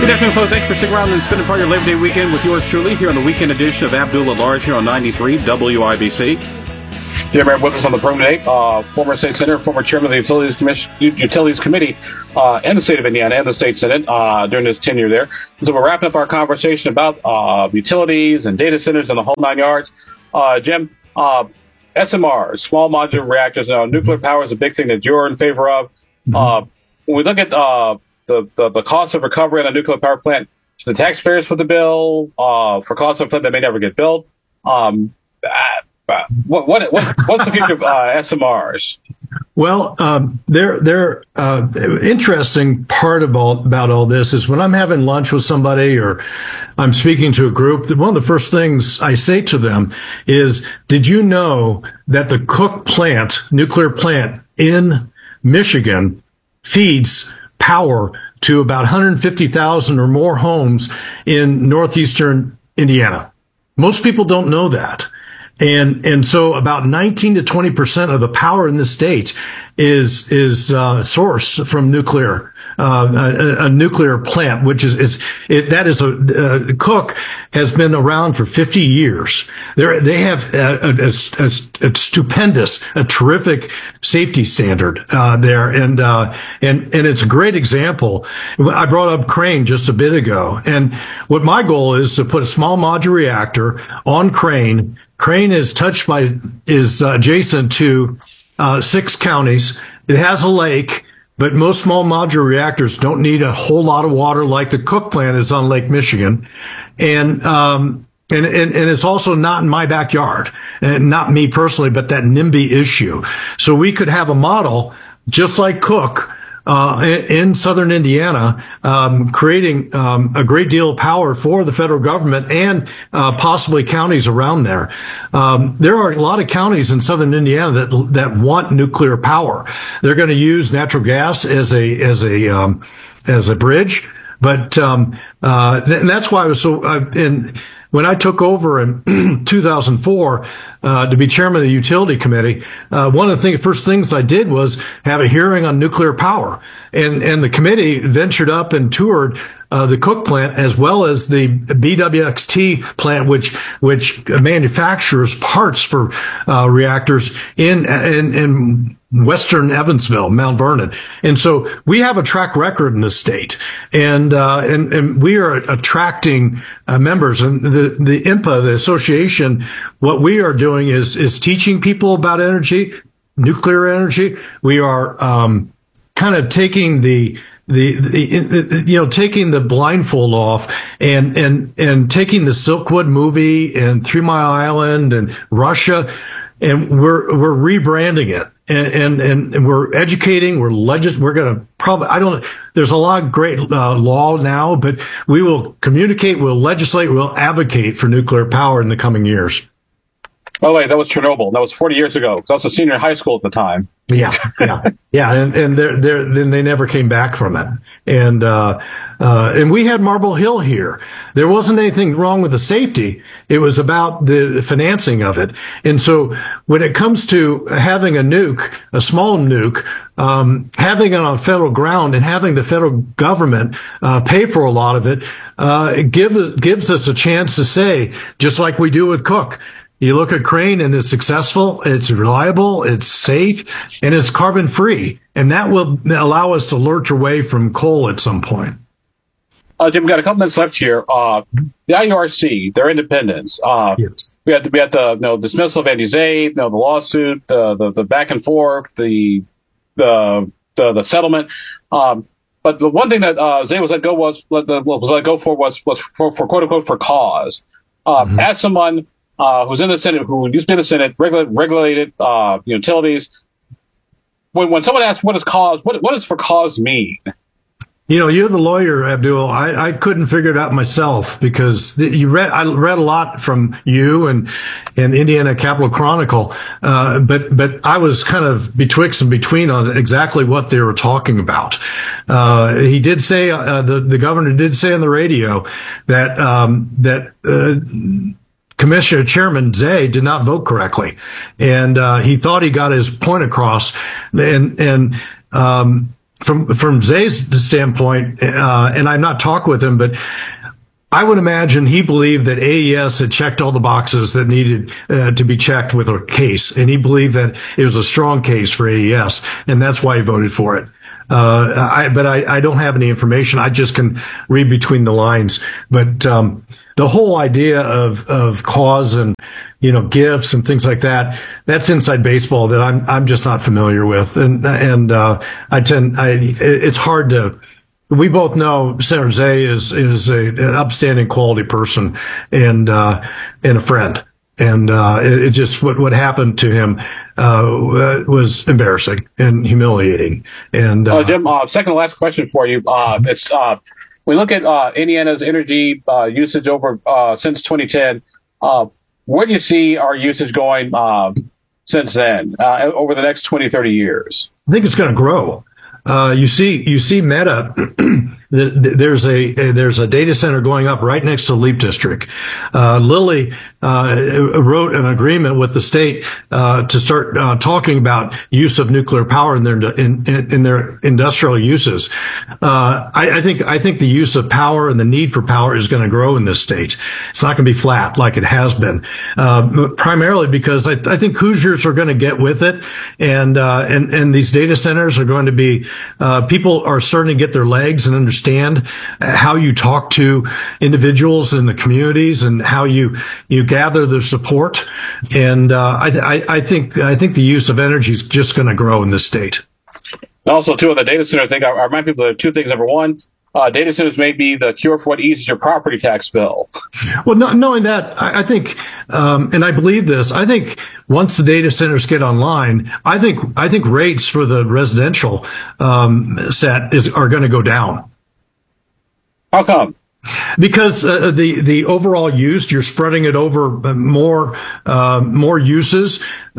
Good afternoon, folks. Thanks for sticking around and spending part of your Labor Day weekend with yours truly here on the weekend edition of Abdul at Large here on 93 WIBC. Yeah, man, with us on the program today, former state senator, former chairman of the Utilities Committee in the state of Indiana and the state senate during his tenure there. So we're wrapping up our conversation about utilities and data centers and the whole nine yards. Jim, SMRs, small modular reactors, nuclear power is a big thing that you're in favor of. When we look at the cost of recovery on a nuclear power plant, to the taxpayers for the bill, for costs of a plant that may never get built. What's the future of SMRs? Well, they're interesting part about all this is when I'm having lunch with somebody or I'm speaking to a group, one of the first things I say to them is, did you know that the Cook plant, nuclear plant in Michigan, feeds power to about 150,000 or more homes in northeastern Indiana? Most people don't know that. And so about 19 to 20% of the power in the state is sourced from nuclear, a nuclear plant, which Cook has been around for 50 years. They have a stupendous, a terrific safety standard, there. And it's a great example. I brought up Crane just a bit ago. And what my goal is to put a small modular reactor on Crane. Crane is adjacent to 6 counties. It has a lake, but most small modular reactors don't need a whole lot of water like the Cook plant is on Lake Michigan. And it's also not in my backyard, and not me personally, but that NIMBY issue. So we could have a model just like Cook, in southern Indiana, creating a great deal of power for the federal government and possibly counties around there. There are a lot of counties in southern Indiana that want nuclear power. They're going to use natural gas as a bridge, but and that's why I was so. When I took over in 2004 to be chairman of the Utility Committee, one of the first things I did was have a hearing on nuclear power, and the committee ventured up and toured the Cook plant as well as the BWXT plant, which manufactures parts for reactors in Western Evansville, Mount Vernon. And so we have a track record in the state, and we are attracting members. And the IMPA, the association, what we are doing is teaching people about energy, nuclear energy. We are kind of taking taking the blindfold off and taking the Silkwood movie and 3 Mile Island and Russia, and we're rebranding it. And we're educating, we're going to probably, there's a lot of great law now, but we will communicate, we'll legislate, we'll advocate for nuclear power in the coming years. Oh, wait, that was Chernobyl. That was 40 years ago. I was a senior in high school at the time. Yeah. And they never came back from it. And we had Marble Hill here. There wasn't anything wrong with the safety. It was about the financing of it. And so when it comes to having a small nuke, having it on federal ground and having the federal government pay for a lot of it, it gives us a chance to say, just like we do with Cook, you look at Crane and it's successful, it's reliable, it's safe, and it's carbon free. And that will allow us to lurch away from coal at some point. Jim, we got a couple minutes left here. The IURC, their independence. Yes. We had the dismissal of Andy Zay, the lawsuit, the back and forth, the settlement. But the one thing that Zay was let go for was for quote unquote for cause. As someone who's in the Senate, who used to be in the Senate, regulated utilities. When someone asks what is cause, what does for cause mean? You're the lawyer, Abdul. I couldn't figure it out myself because I read a lot from you and Indiana Capital Chronicle, but I was kind of betwixt and between on exactly what they were talking about. He did say, the governor did say on the radio that Commissioner Chairman Zay did not vote correctly, and he thought he got his point across. And from Zay's standpoint, and I've not talked with him, but I would imagine he believed that AES had checked all the boxes that needed to be checked with a case, and he believed that it was a strong case for AES, and that's why he voted for it. But I don't have any information. I just can read between the lines. But the whole idea of cause and gifts and things like that, that's inside baseball that I'm just not familiar with, and it's hard to. We both know Senator Zay is an upstanding quality person and a friend. And it just what happened to him was embarrassing and humiliating. And Jim, second to last question for you. It's we look at Indiana's energy usage over since 2010. Where do you see our usage going since then over the next 20, 30 years? I think it's going to grow. You see Meta, there's a data center going up right next to Leap District. Lilly, wrote an agreement with the state, to start, talking about use of nuclear power in their industrial uses. I think the use of power and the need for power is going to grow in this state. It's not going to be flat like it has been, primarily because I think Hoosiers are going to get with it. And these data centers are going to be, people are starting to get their legs and understand how you talk to individuals in the communities and how you gather their support. And I think the use of energy is just going to grow in this state. Also, too, on the data center thing, I remind people of two things. Number one, data centers may be the cure for what eases your property tax bill. Well, knowing that, I think, and I believe this, I think once the data centers get online, I think rates for the residential set are going to go down. How come? Because the overall use, you're spreading it over more uses.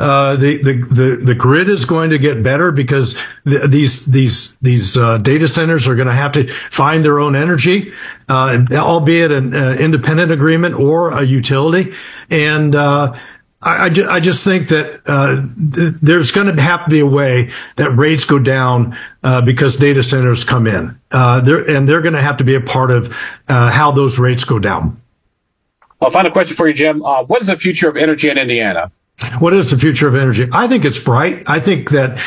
The grid is going to get better because these data centers are going to have to find their own energy, albeit an independent agreement or a utility. And I just think that there's going to have to be a way that rates go down because data centers come in. They're going to have to be a part of how those rates go down. Final question for you, Jim. What is the future of energy in Indiana? What is the future of energy? I think it's bright. I think that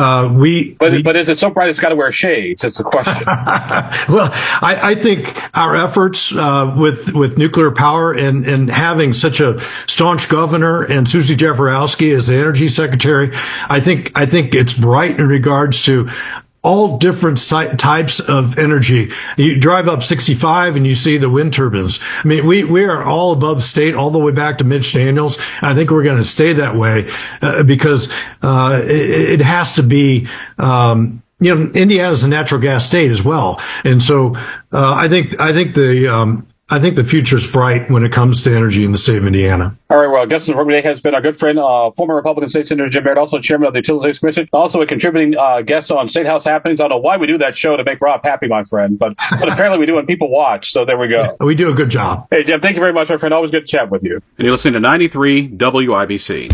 But is it so bright it's got to wear shades? That's the question. Well, I think our efforts with nuclear power and having such a staunch governor and Susie Jefferowski as the energy secretary, I think it's bright in regards to all different types of energy. You drive up 65 and you see the wind turbines. I mean, we are all above state all the way back to Mitch Daniels. I think we're going to stay that way because it has to be. Indiana is a natural gas state as well, and so I think the future is bright when it comes to energy in the state of Indiana. All right, well, guest of the program today has been our good friend, former Republican State Senator Jim Baird, also chairman of the Utilities Commission, also a contributing guest on State House Happenings. I don't know why we do that show to make Rob happy, my friend, but apparently we do when people watch, so there we go. We do a good job. Hey, Jim, thank you very much, my friend. Always good to chat with you. And you're listening to 93 WIBC.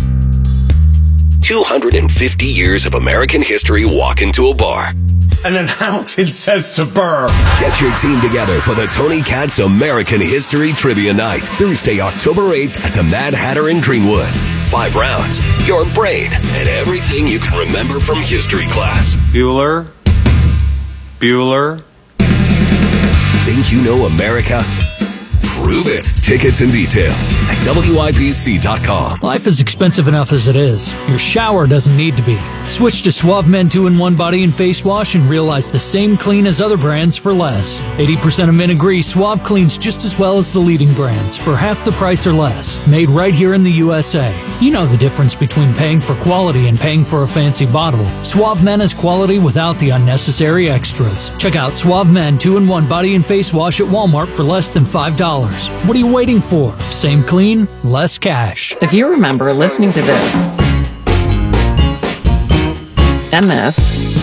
250 years of American history walk into a bar. And then Hamilton says to Burr, get your team together for the Tony Katz American History Trivia Night, Thursday, October 8th at the Mad Hatter in Greenwood. 5 rounds, your brain, and everything you can remember from history class. Bueller. Think you know America? Prove it. Tickets and details at WIBC.com. Life is expensive enough as it is. Your shower doesn't need to be. Switch to Suave Men 2-in-1 Body and Face Wash and realize the same clean as other brands for less. 80% of men agree Suave cleans just as well as the leading brands for half the price or less. Made right here in the USA. You know the difference between paying for quality and paying for a fancy bottle. Suave Men is quality without the unnecessary extras. Check out Suave Men 2-in-1 Body and Face Wash at Walmart for less than $5. What are you waiting for? Same clean, less cash. If you remember listening to this, and this,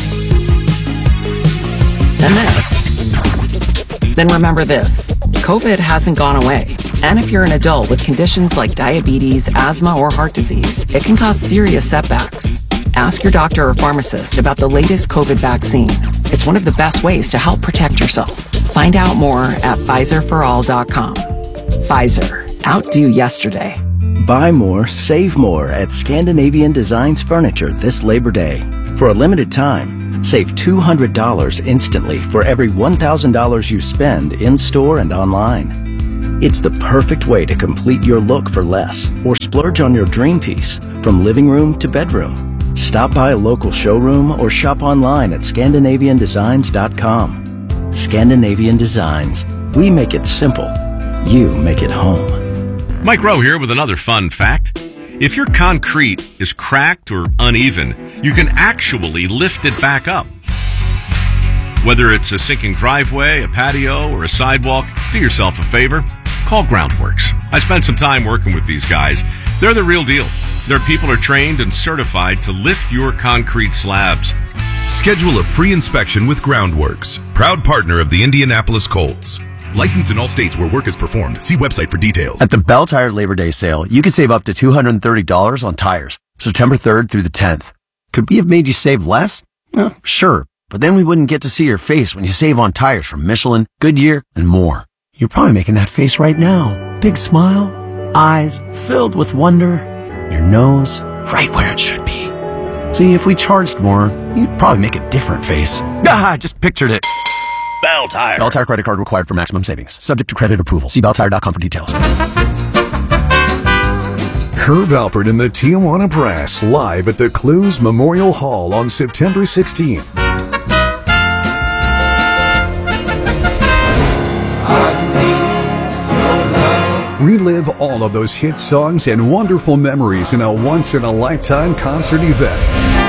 then remember this. COVID hasn't gone away. And if you're an adult with conditions like diabetes, asthma, or heart disease, it can cause serious setbacks. Ask your doctor or pharmacist about the latest COVID vaccine. It's one of the best ways to help protect yourself. Find out more at PfizerForAll.com. Pfizer. Outdo yesterday. Buy more, save more at Scandinavian Designs Furniture this Labor Day. For a limited time, save $200 instantly for every $1,000 you spend in-store and online. It's the perfect way to complete your look for less or splurge on your dream piece from living room to bedroom. Stop by a local showroom or shop online at ScandinavianDesigns.com. Scandinavian Designs. We make it simple. You make it home. Mike Rowe here with another fun fact. If your concrete is cracked or uneven, you can actually lift it back up. Whether it's a sinking driveway, a patio, or a sidewalk, do yourself a favor. Call Groundworks. I spent some time working with these guys. They're the real deal. Their people are trained and certified to lift your concrete slabs. Schedule a free inspection with Groundworks, proud partner of the Indianapolis Colts. Licensed in all states where work is performed. See website for details. At the Bell Tire Labor Day sale, you can save up to $230 on tires, September 3rd through the 10th. Could we have made you save less? Sure, but then we wouldn't get to see your face when you save on tires from Michelin, Goodyear, and more. You're probably making that face right now. Big smile, eyes filled with wonder, your nose right where it should be. See, if we charged more, you'd probably make a different face. I just pictured it. Bell Tire. Bell Tire credit card required for maximum savings. Subject to credit approval. See belltire.com for details. Herb Alpert and the Tijuana Brass live at the Clues Memorial Hall on September 16th. Relive all of those hit songs and wonderful memories in a once-in-a-lifetime concert event.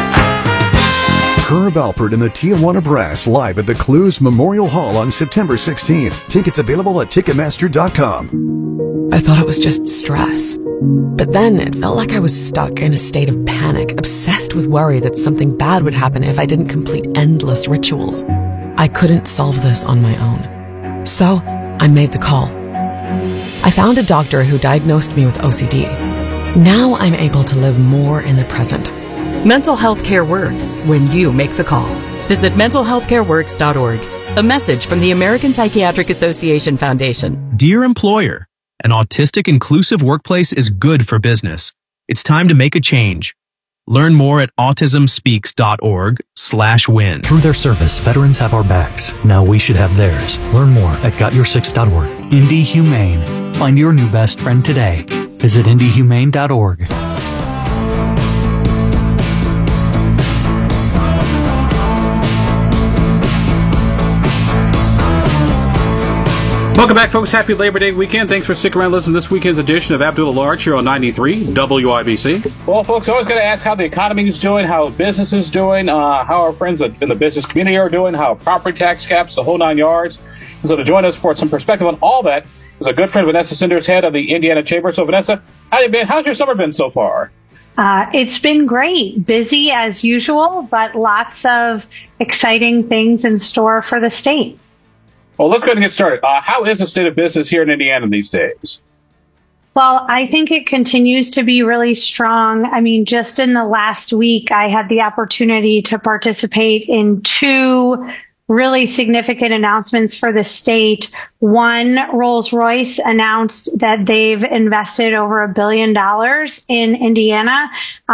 Herb Alpert and the Tijuana Brass live at the Clues Memorial Hall on September 16th. Tickets available at Ticketmaster.com. I thought it was just stress. But then it felt like I was stuck in a state of panic, obsessed with worry that something bad would happen if I didn't complete endless rituals. I couldn't solve this on my own. So I made the call. I found a doctor who diagnosed me with OCD. Now I'm able to live more in the present. Mental health care works when you make the call. Visit mentalhealthcareworks.org. A message from the American Psychiatric Association Foundation. Dear employer, an autistic inclusive workplace is good for business. It's time to make a change. Learn more at autismspeaks.org/win. Through their service, veterans have our backs. Now we should have theirs. Learn more at gotyoursix.org. Indy Humane. Find your new best friend today. Visit indyhumane.org. Welcome back, folks. Happy Labor Day weekend. Thanks for sticking around listening to this weekend's edition of Abdullah Large here on 93 WIBC. Well, folks, always got to ask how the economy is doing, how business is doing, how our friends in the business community are doing, how property tax caps, the whole 9 yards. And so to join us for some perspective on all that is a good friend, Vanessa Cinders, head of the Indiana Chamber. So, Vanessa, how you been? How's your summer been so far? It's been great. Busy as usual, but lots of exciting things in store for the state. Well, let's go ahead and get started. How is the state of business here in Indiana these days? Well, I think it continues to be really strong. I mean, just in the last week, I had the opportunity to participate in two really significant announcements for the state. One, Rolls-Royce announced that they've invested over $1 billion in Indiana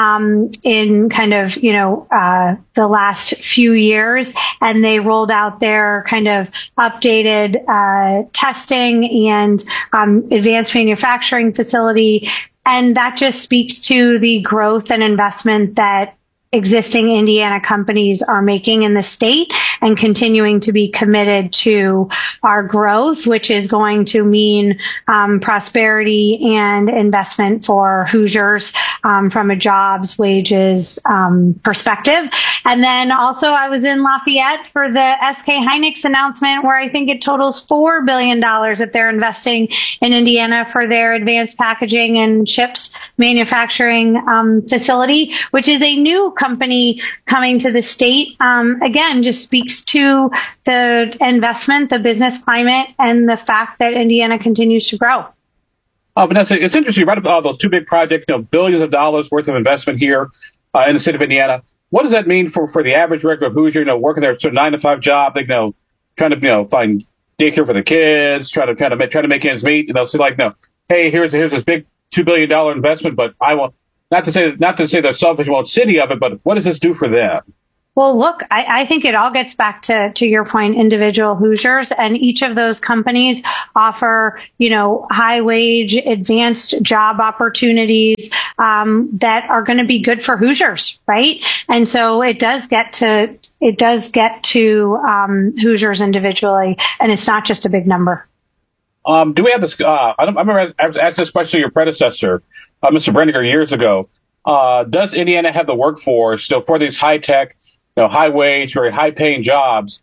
in kind of, the last few years. And they rolled out their kind of updated testing and advanced manufacturing facility. And that just speaks to the growth and investment that existing Indiana companies are making in the state and continuing to be committed to our growth, which is going to mean prosperity and investment for Hoosiers from a jobs, wages perspective. And then also I was in Lafayette for the SK Hynix announcement, where I think it totals $4 billion that they're investing in Indiana for their advanced packaging and chips manufacturing facility, which is a new company coming to the state. Again, just speaks to the investment, the business climate, and the fact that Indiana continues to grow. Vanessa, it's interesting. You brought up those two big projects, billions of dollars worth of investment here in the state of Indiana. what does that mean for the average regular Hoosier? Working their sort of 9-to-5 job, they trying to find daycare for the kids, try to make ends meet. So hey, here's this big $2 billion investment, but I want not to say they're selfish, won't see any of it, but what does this do for them? Well, look, I think it all gets back to your point, individual Hoosiers, and each of those companies offer, high wage, advanced job opportunities that are going to be good for Hoosiers, right? And so it does get to Hoosiers individually, and it's not just a big number. Do we have this? I remember I asked this question to your predecessor, Mr. Brenninger, years ago. Does Indiana have the workforce for these high tech, high wage, very high paying jobs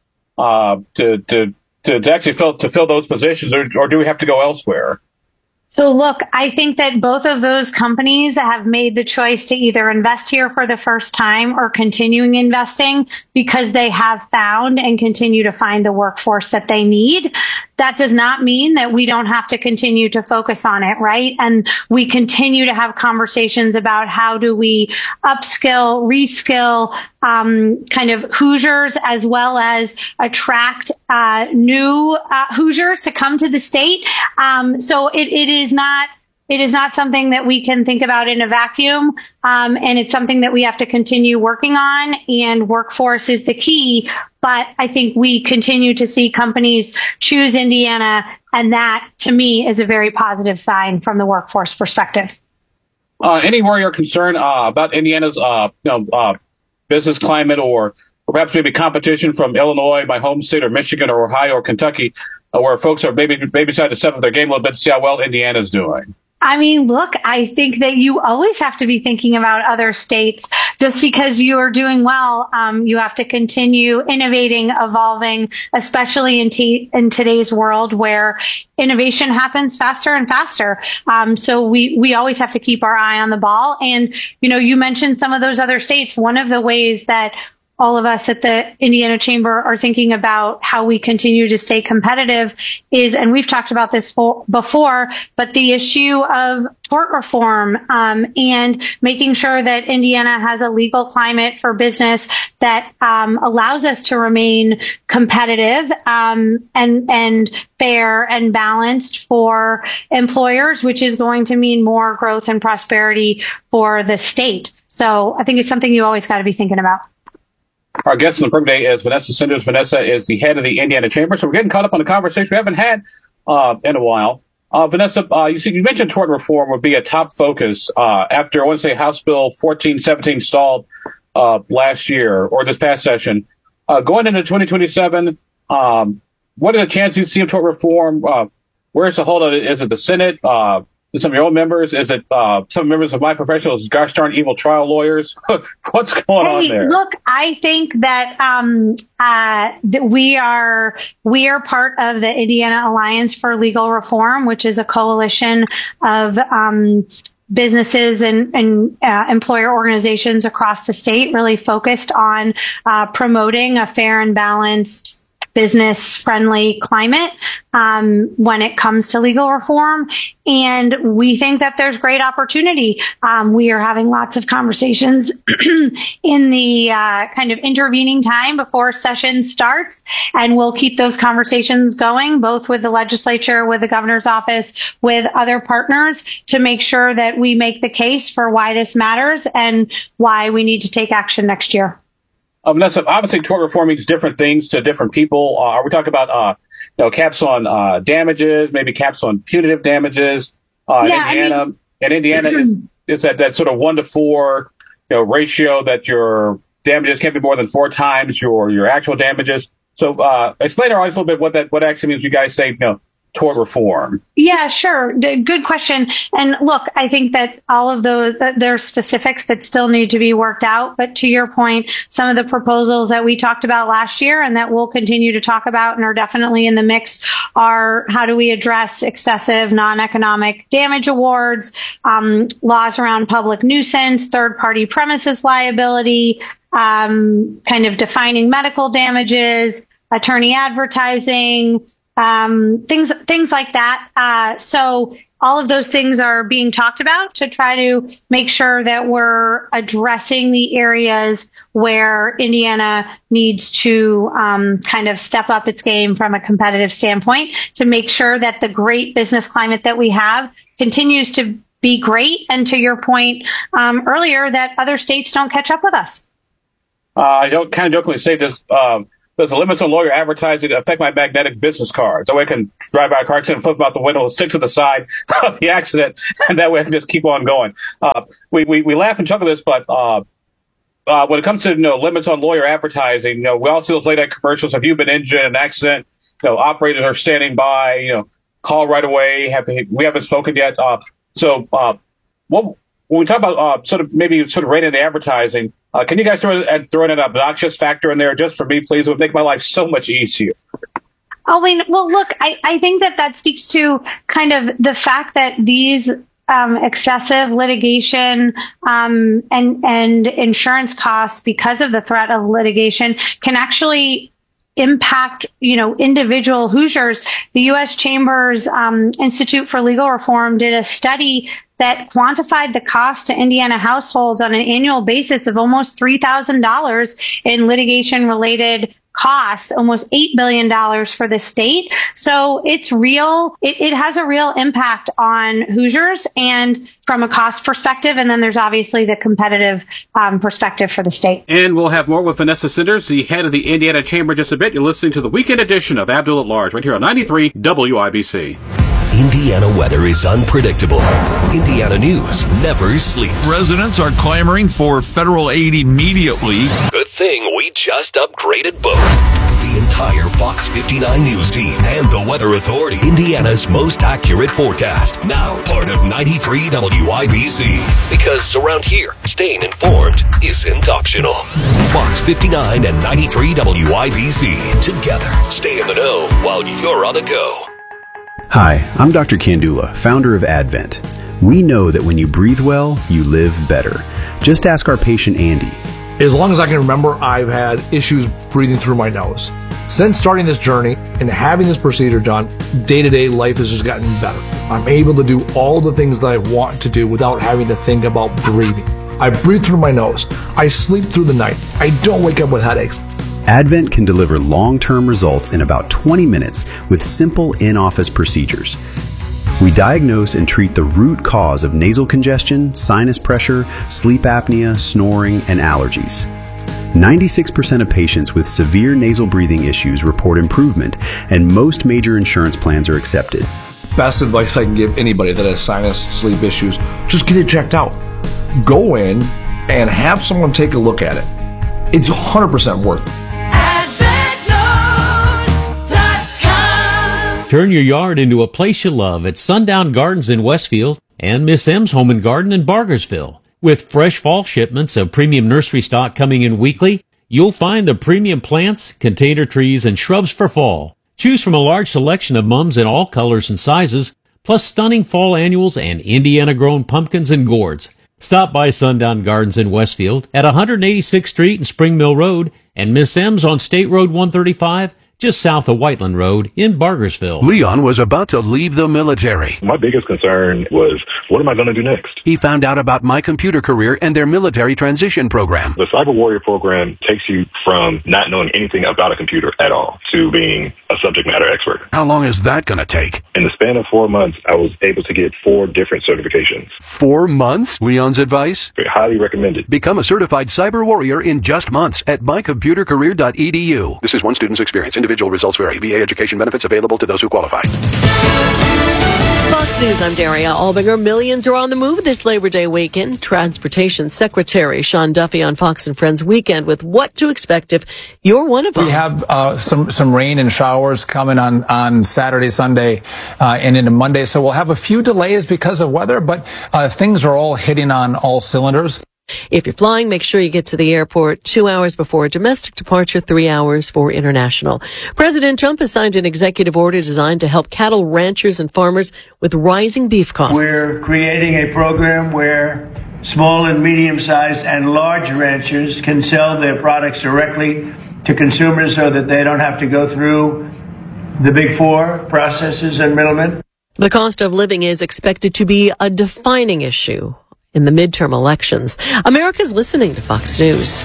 to actually fill those positions, or do we have to go elsewhere? So look, I think that both of those companies have made the choice to either invest here for the first time or continuing investing because they have found and continue to find the workforce that they need. That does not mean that we don't have to continue to focus on it, right? And we continue to have conversations about how do we upskill, reskill, kind of Hoosiers, as well as attract new Hoosiers to come to the state. So it is not something that we can think about in a vacuum, and it's something that we have to continue working on, and workforce is the key. But I think we continue to see companies choose Indiana, and that, to me, is a very positive sign from the workforce perspective. Any worry or concern about Indiana's business climate, or perhaps maybe competition from Illinois, my home state, or Michigan, or Ohio, or Kentucky, where folks are maybe deciding to step up their game a little bit to see how well Indiana's doing? I mean, look, I think that you always have to be thinking about other states. Just because you are doing well, you have to continue innovating, evolving, especially in today's world where innovation happens faster and faster. So we always have to keep our eye on the ball. And, you mentioned some of those other states. One of the ways that all of us at the Indiana Chamber are thinking about how we continue to stay competitive is, and we've talked about this before, but the issue of tort reform and making sure that Indiana has a legal climate for business that allows us to remain competitive and fair and balanced for employers, which is going to mean more growth and prosperity for the state. So I think it's something you always got to be thinking about. Our guest on the program today is Vanessa Sinders. Vanessa is the head of the Indiana Chamber, so we're getting caught up on a conversation we haven't had in a while. Vanessa, you mentioned tort reform would be a top focus after, I want to say, House Bill 1417 stalled last year or this past session. Going into 2027, what are the chances you see of tort reform? Where's the hold on it? Is it the Senate? Some of your own members? Is it some members of my professionals, gosh darn evil trial lawyers? What's going on there? Look, I think that that we are part of the Indiana Alliance for Legal Reform, which is a coalition of businesses and employer organizations across the state, really focused on promoting a fair and balanced business-friendly climate when it comes to legal reform. And we think that there's great opportunity. We are having lots of conversations in the kind of intervening time before session starts. And we'll keep those conversations going, both with the legislature, with the governor's office, with other partners, to make sure that we make the case for why this matters and why we need to take action next year. Vanessa, obviously, tort reform means different things to different people. Are we talking about caps on damages, maybe caps on punitive damages? In Indiana, is that sort of 1 to 4 ratio that your damages can't be more than 4 times your actual damages. So explain to our audience a little bit what actually means. You guys say tort reform. Yeah, sure. Good question. And look, I think that all of those, there are specifics that still need to be worked out. But to your point, some of the proposals that we talked about last year and that we'll continue to talk about and are definitely in the mix are how do we address excessive non-economic damage awards, laws around public nuisance, third-party premises liability, kind of defining medical damages, attorney advertising, things like that. So all of those things are being talked about to try to make sure that we're addressing the areas where Indiana needs to kind of step up its game from a competitive standpoint to make sure that the great business climate that we have continues to be great. And to your point earlier, that other states don't catch up with us. I don't kind of jokingly say this. Does the limits on lawyer advertising affect my magnetic business card? So I can drive by a car accident, flip them out the window, stick to the side of the accident, and that way I can just keep on going. We laugh and chuckle this, but when it comes to limits on lawyer advertising, we all see those late night commercials. Have you been injured in an accident? Operators are standing by. Call right away. We haven't spoken yet. So when we talk about sort of rating the advertising. Can you guys throw in an obnoxious factor in there just for me, please? It would make my life so much easier. I mean, well, look, I think that speaks to kind of the fact that these excessive litigation and insurance costs because of the threat of litigation can actually impact, individual Hoosiers. The U.S. Chambers Institute for Legal Reform did a study that quantified the cost to Indiana households on an annual basis of almost $3,000 in litigation-related costs, almost $8 billion for the state. So it's real. It has a real impact on Hoosiers and from a cost perspective. And then there's obviously the competitive perspective for the state. And we'll have more with Vanessa Sinders, the head of the Indiana Chamber, just a bit. You're listening to the weekend edition of Abdul at Large right here on 93 WIBC. Indiana weather is unpredictable. Indiana news never sleeps. Residents are clamoring for federal aid immediately. Good thing we just upgraded both. The entire Fox 59 News team and the Weather Authority. Indiana's most accurate forecast. Now part of 93 WIBC. Because around here, staying informed isn't optional. Fox 59 and 93 WIBC. Together, stay in the know while you're on the go. Hi, I'm Dr. Kandula, founder of Advent. We know that when you breathe well, you live better. Just ask our patient Andy. As long as I can remember, I've had issues breathing through my nose. Since starting this journey and having this procedure done, day-to-day life has just gotten better. I'm able to do all the things that I want to do without having to think about breathing. I breathe through my nose. I sleep through the night. I don't wake up with headaches. Advent can deliver long-term results in about 20 minutes with simple in-office procedures. We diagnose and treat the root cause of nasal congestion, sinus pressure, sleep apnea, snoring, and allergies. 96% of patients with severe nasal breathing issues report improvement, and most major insurance plans are accepted. Best advice I can give anybody that has sinus, sleep issues, just get it checked out. Go in and have someone take a look at it. It's 100% worth it. Turn your yard into a place you love at Sundown Gardens in Westfield and Miss M's Home and Garden in Bargersville. With fresh fall shipments of premium nursery stock coming in weekly, you'll find the premium plants, container trees, and shrubs for fall. Choose from a large selection of mums in all colors and sizes, plus stunning fall annuals and Indiana-grown pumpkins and gourds. Stop by Sundown Gardens in Westfield at 186th Street and Spring Mill Road and Miss M's on State Road 135, just south of Whiteland Road in Bargersville. Leon was about to leave the military. My biggest concern was, what am I going to do next? He found out about My Computer Career and their military transition program. The Cyber Warrior program takes you from not knowing anything about a computer at all to being a subject matter expert. How long is that going to take? In the span of 4 months, I was able to get 4 different certifications. 4 months? Leon's advice? Highly recommended. Become a certified cyber warrior in just months at mycomputercareer.edu. This is one student's experience. Individual results vary. VA education benefits available to those who qualify. Fox News, I'm Daria Albinger. Millions are on the move this Labor Day weekend. Transportation Secretary Sean Duffy on Fox and Friends Weekend with what to expect if you're one of them. We have some rain and showers coming on Saturday, Sunday, and into Monday. So we'll have a few delays because of weather, but things are all hitting on all cylinders. If you're flying, make sure you get to the airport 2 hours before domestic departure, 3 hours for international. President Trump has signed an executive order designed to help cattle ranchers and farmers with rising beef costs. We're creating a program where small and medium-sized and large ranchers can sell their products directly to consumers so that they don't have to go through the big four, processors and middlemen. The cost of living is expected to be a defining issue in the midterm elections. America's listening to Fox News.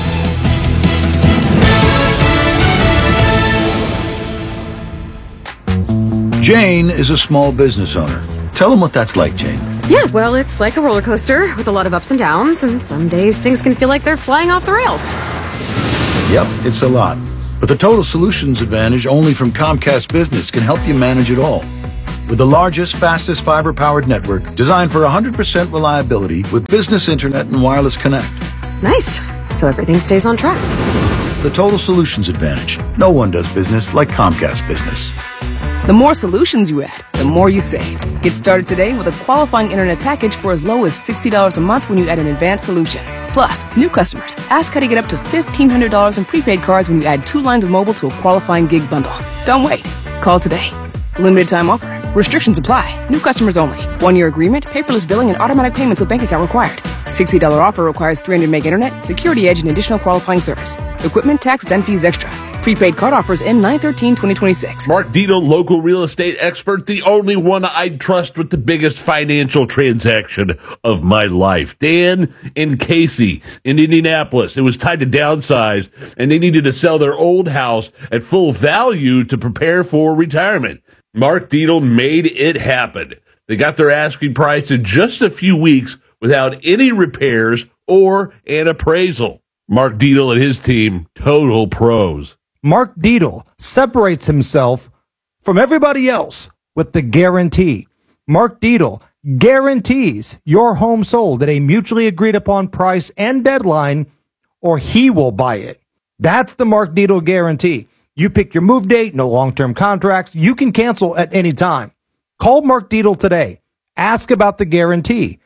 Jane is a small business owner. Tell them what that's like, Jane. Yeah, well, it's like a roller coaster with a lot of ups and downs, and some days things can feel like they're flying off the rails. Yep, it's a lot. But the Total Solutions Advantage only from Comcast Business can help you manage it all. With the largest, fastest fiber-powered network designed for 100% reliability with business internet and wireless connect. Nice. So everything stays on track. The Total Solutions Advantage. No one does business like Comcast Business. The more solutions you add, the more you save. Get started today with a qualifying internet package for as low as $60 a month when you add an advanced solution. Plus, new customers, ask how to get up to $1,500 in prepaid cards when you add 2 lines of mobile to a qualifying gig bundle. Don't wait. Call today. Limited time offer. Restrictions apply. New customers only. 1-year agreement, paperless billing, and automatic payments with bank account required. $60 offer requires 300 meg internet, security edge, and additional qualifying service. Equipment, taxes, and fees extra. Prepaid card offers end 9/13/2026. Mark Dito, local real estate expert, the only one I'd trust with the biggest financial transaction of my life. Dan and Casey in Indianapolis. It was time to downsize, and they needed to sell their old house at full value to prepare for retirement. Mark Dito made it happen. They got their asking price in just a few weeks without any repairs or an appraisal. Mark Dito and his team, total pros. Mark Dito separates himself from everybody else with the guarantee. Mark Dito guarantees your home sold at a mutually agreed upon price and deadline, or he will buy it. That's the Mark Dito guarantee. You pick your move date, no long-term contracts. You can cancel at any time. Call Mark Dito today. Ask about the guarantee.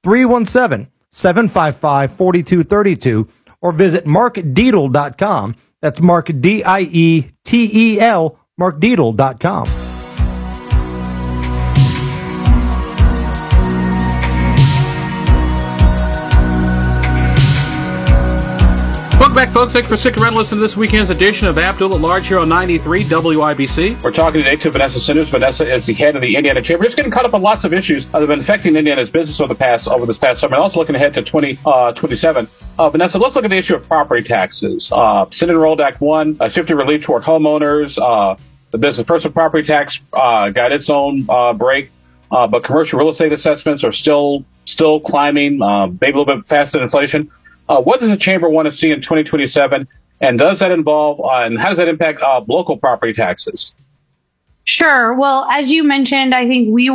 317-755-4232 or visit markdeedle.com. That's Mark, D-I-E-T-E-L, markdeedle.com. Welcome back, folks. Thanks for sticking around and listening to this weekend's edition of Abdul at Large here on 93 WIBC. We're talking today to Vanessa Sinders. Vanessa is the head of the Indiana Chamber. Just getting caught up on lots of issues that have been affecting Indiana's business over this past summer, and also looking ahead to 2027. Vanessa, let's look at the issue of property taxes. Senate Enrolled Act 1, shifting relief toward homeowners. The business personal property tax got its own break, but commercial real estate assessments are still climbing, maybe a little bit faster than inflation. What does the chamber want to see in 2027, and does that involve, and how does that impact local property taxes? Sure. Well, as you mentioned, I think we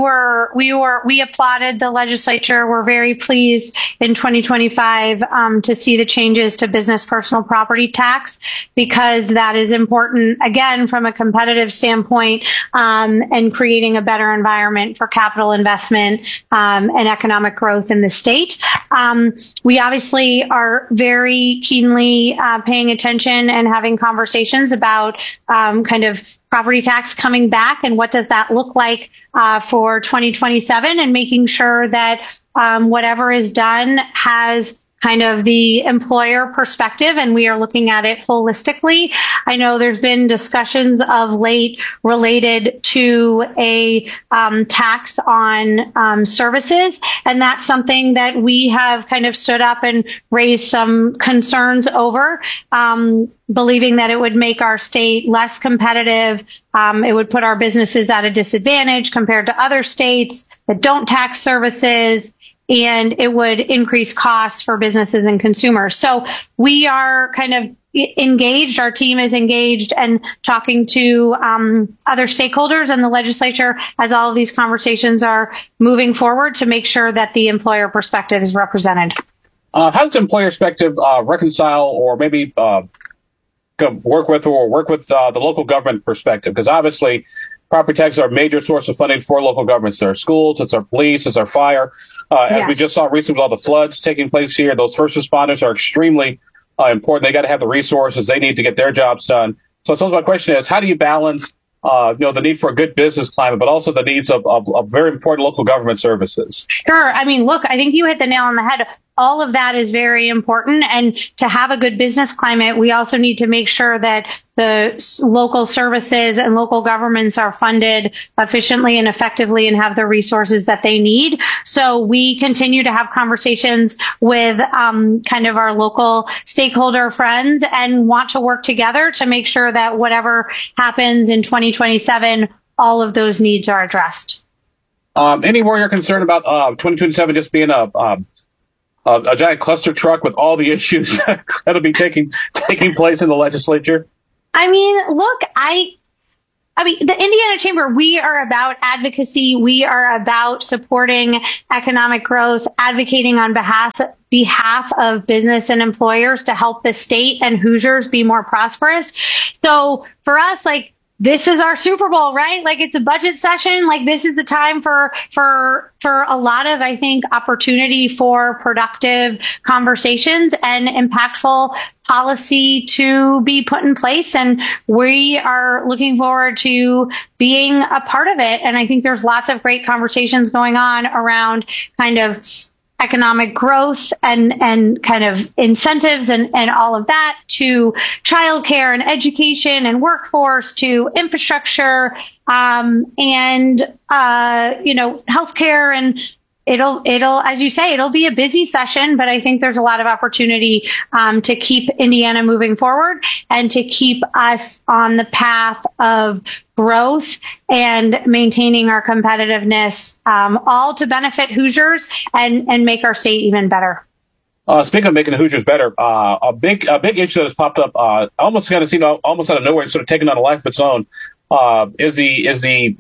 applauded the legislature. We're very pleased in 2025 to see the changes to business personal property tax, because that is important, again, from a competitive standpoint, and creating a better environment for capital investment and economic growth in the state. We obviously are very keenly paying attention and having conversations about kind of property tax coming back, and what does that look like for 2027, and making sure that whatever is done has kind of the employer perspective, and we are looking at it holistically. I know there's been discussions of late related to a tax on services, and that's something that we have kind of stood up and raised some concerns over, believing that it would make our state less competitive. It would put our businesses at a disadvantage compared to other states that don't tax services, and it would increase costs for businesses and consumers. So we are kind of engaged. Our team is engaged and talking to other stakeholders in the legislature as all of these conversations are moving forward to make sure that the employer perspective is represented. How does the employer perspective reconcile, or maybe work with the local government perspective? Because obviously property taxes are a major source of funding for local governments. It's our schools, it's our police, it's our fire. As we just saw recently with all the floods taking place here, those first responders are extremely important. They got to have the resources they need to get their jobs done. So my question is, how do you balance the need for a good business climate, but also the needs of very important local government services? Sure. I mean, look, I think you hit the nail on the head. all of that is very important. And to have a good business climate, we also need to make sure that the local services and local governments are funded efficiently and effectively and have the resources that they need. So we continue to have conversations with kind of our local stakeholder friends and want to work together to make sure that whatever happens in 2027, all of those needs are addressed. Any more you're concerned about 2027 just being a giant cluster truck with all the issues that'll be taking place in the legislature? I mean, look, I mean, the Indiana Chamber, we are about advocacy. We are about supporting economic growth, advocating on behalf of business and employers to help the state and Hoosiers be more prosperous. So for us, like, this is our Super Bowl, right? Like, it's a budget session. Like, this is the time for a lot of, I think, opportunity for productive conversations and impactful policy to be put in place. And we are looking forward to being a part of it. And I think there's lots of great conversations going on around kind of economic growth and kind of incentives and all of that, to childcare and education and workforce, to infrastructure, and healthcare. And it'll, as you say, it'll be a busy session, but I think there's a lot of opportunity to keep Indiana moving forward and to keep us on the path of growth and maintaining our competitiveness, all to benefit Hoosiers and make our state even better. Speaking of making the Hoosiers better, a big issue that has popped up, almost kind of seen almost out of nowhere, sort of taking on a life of its own, is the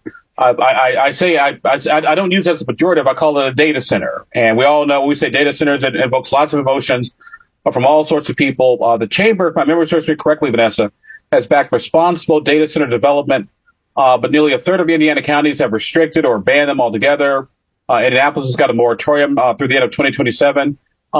I don't use it as a pejorative. I call it a data center. And we all know when we say data centers, it invokes lots of emotions from all sorts of people. The Chamber, if my memory serves me correctly, Vanessa, has backed responsible data center development, but nearly a third of Indiana counties have restricted or banned them altogether. Indianapolis has got a moratorium through the end of 2027.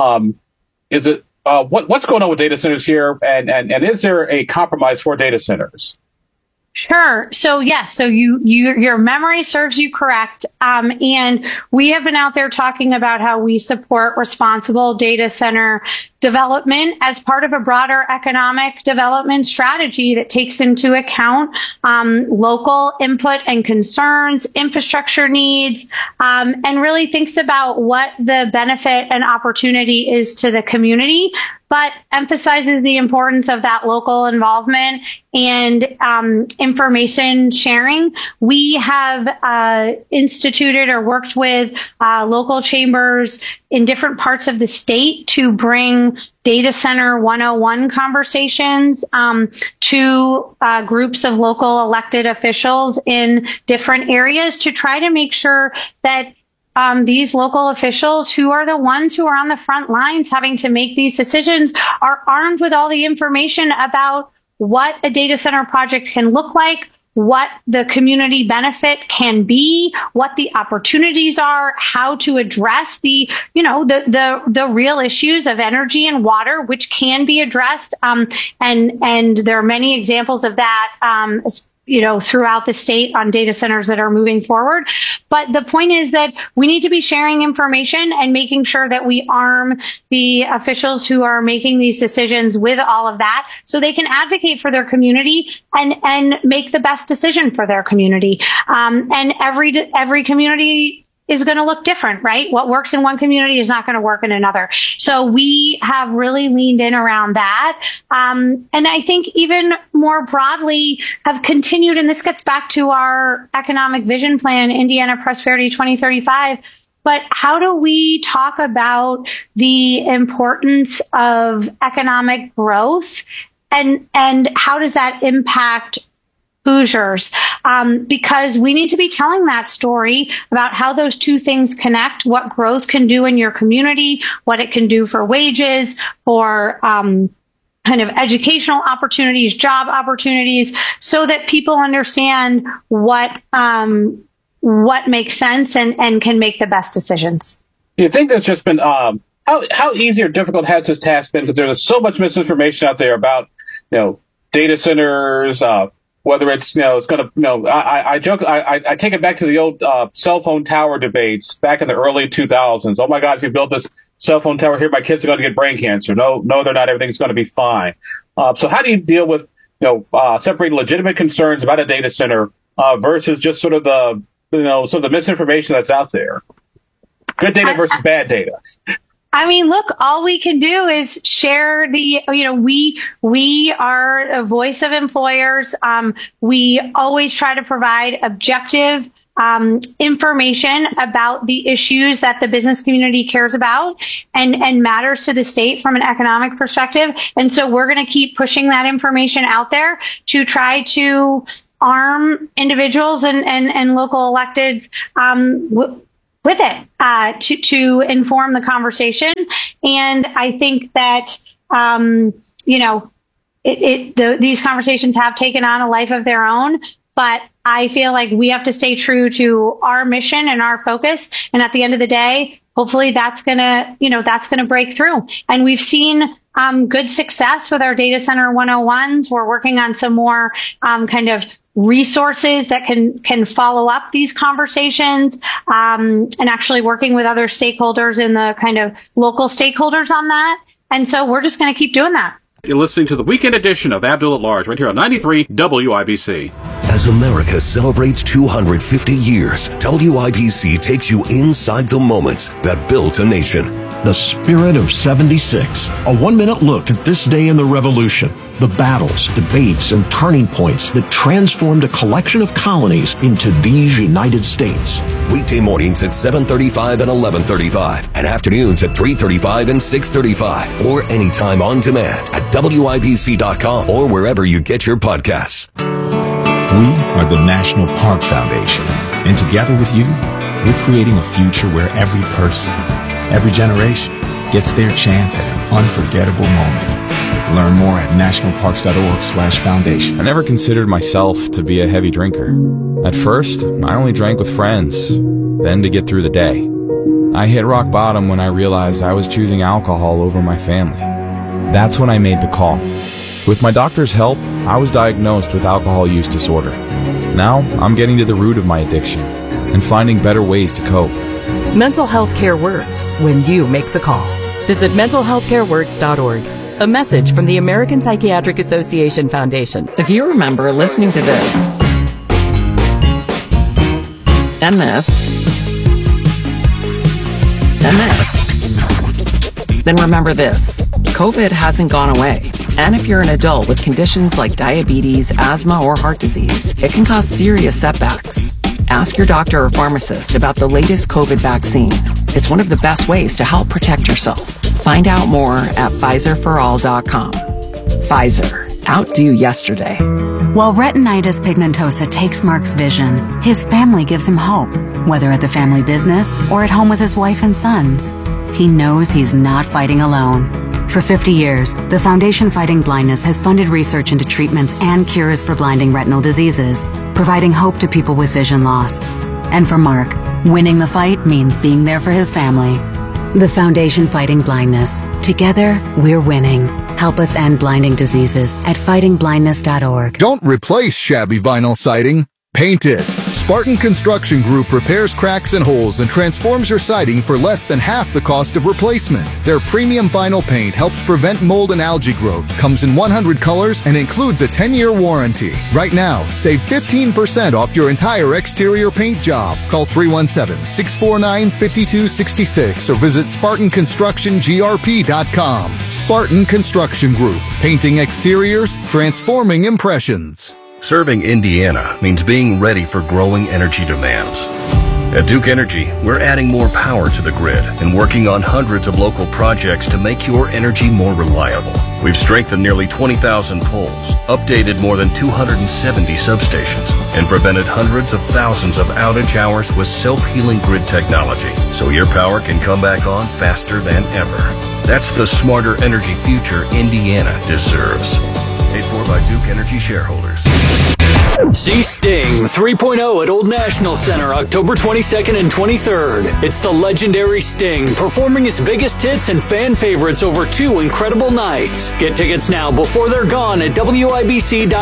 Is it what's going on with data centers here, and is there a compromise for data centers? Sure. So yes, so your memory serves you correct. And we have been out there talking about how we support responsible data center development as part of a broader economic development strategy that takes into account local input and concerns, infrastructure needs, and really thinks about what the benefit and opportunity is to the community, but emphasizes the importance of that local involvement and information sharing. We have instituted or worked with local chambers in different parts of the state to bring Data Center 101 conversations to groups of local elected officials in different areas to try to make sure that these local officials, who are the ones who are on the front lines having to make these decisions, are armed with all the information about what a data center project can look like, what the community benefit can be, what the opportunities are, how to address the real issues of energy and water, which can be addressed. And there are many examples of that, throughout the state on data centers that are moving forward. But the point is that we need to be sharing information and making sure that we arm the officials who are making these decisions with all of that so they can advocate for their community and make the best decision for their community. And every community is going to look different, right? What works in one community is not going to work in another. So we have really leaned in around that. And I think even more broadly have continued, and this gets back to our economic vision plan, Indiana Prosperity 2035. But how do we talk about the importance of economic growth and how does that impact Hoosiers, because we need to be telling that story about how those two things connect, what growth can do in your community, what it can do for wages, for kind of educational opportunities, job opportunities, so that people understand what makes sense and can make the best decisions. You think there's just been how easy or difficult has this task been? Because there's so much misinformation out there about data centers. Whether it's, it's going to, I joke, I take it back to the old cell phone tower debates back in the early 2000s. Oh my God, if you build this cell phone tower here, my kids are going to get brain cancer. No, they're not. Everything's going to be fine. So how do you deal with, separating legitimate concerns about a data center versus just sort of the misinformation that's out there? Good data versus bad data. I mean, look, all we can do is share we are a voice of employers. We always try to provide objective information about the issues that the business community cares about and matters to the state from an economic perspective. And so we're going to keep pushing that information out there to try to arm individuals and local electeds with it to inform the conversation. And I think that these conversations have taken on a life of their own, but I feel like we have to stay true to our mission and our focus. And at the end of the day, hopefully that's gonna break through. And we've seen good success with our Data Center 101s. We're working on some more kind of resources that can follow up these conversations, and actually working with other stakeholders in the kind of local stakeholders on that. And so we're just going to keep doing that. You're listening to the weekend edition of Abdul at Large right here on 93 WIBC. As America celebrates 250 years, WIBC takes you inside the moments that built a nation. The Spirit of 76. A 1-minute look at this day in the Revolution. The battles, debates, and turning points that transformed a collection of colonies into these United States. Weekday mornings at 7:35 and 11:35, and afternoons at 3:35 and 6:35, or anytime on demand at WIBC.com or wherever you get your podcasts. We are the National Park Foundation, and together with you, we're creating a future where every person, every generation gets their chance at an unforgettable moment. Learn more at nationalparks.org/foundation. I never considered myself to be a heavy drinker. At first, I only drank with friends, then to get through the day. I hit rock bottom when I realized I was choosing alcohol over my family. That's when I made the call. With my doctor's help, I was diagnosed with alcohol use disorder. Now, I'm getting to the root of my addiction and finding better ways to cope. Mental health care works when you make the call. Visit mentalhealthcareworks.org. A message from the American Psychiatric Association Foundation. If you remember listening to this, and this, and this, then remember this. COVID hasn't gone away. And if you're an adult with conditions like diabetes, asthma, or heart disease, it can cause serious setbacks. Ask your doctor or pharmacist about the latest COVID vaccine. It's one of the best ways to help protect yourself. Find out more at PfizerForAll.com. Pfizer. Outdo yesterday. While retinitis pigmentosa takes Mark's vision, his family gives him hope, whether at the family business or at home with his wife and sons. He knows he's not fighting alone. For 50 years, the Foundation Fighting Blindness has funded research into treatments and cures for blinding retinal diseases, providing hope to people with vision loss. And for Mark, winning the fight means being there for his family. The Foundation Fighting Blindness. Together, we're winning. Help us end blinding diseases at fightingblindness.org. Don't replace shabby vinyl siding. Paint it. Spartan Construction Group repairs cracks and holes and transforms your siding for less than half the cost of replacement. Their premium vinyl paint helps prevent mold and algae growth, comes in 100 colors, and includes a 10-year warranty. Right now, save 15% off your entire exterior paint job. Call 317-649-5266 or visit SpartanConstructionGRP.com. Spartan Construction Group. Painting exteriors, transforming impressions. Serving Indiana means being ready for growing energy demands. At Duke Energy, we're adding more power to the grid and working on hundreds of local projects to make your energy more reliable. We've strengthened nearly 20,000 poles, updated more than 270 substations, and prevented hundreds of thousands of outage hours with self-healing grid technology, so your power can come back on faster than ever. That's the smarter energy future Indiana deserves. Paid for by Duke Energy shareholders. See Sting 3.0 at Old National Center October 22nd and 23rd. It's the legendary Sting performing his biggest hits and fan favorites over 2 incredible nights. Get tickets now before they're gone at WIBC.com.